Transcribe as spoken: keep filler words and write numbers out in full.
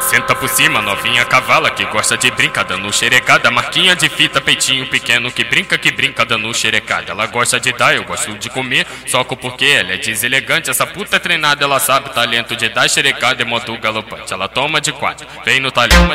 Senta por cima, novinha cavala que gosta de brincar dando xerecada. Marquinha de fita, peitinho pequeno que brinca, que brinca dando xerecada. Ela gosta de dar, eu gosto de comer, soco porque ela é deselegante. Essa puta é treinada, ela sabe talento de dar xerecada é modo galopante. Ela toma de quatro, vem no talhão.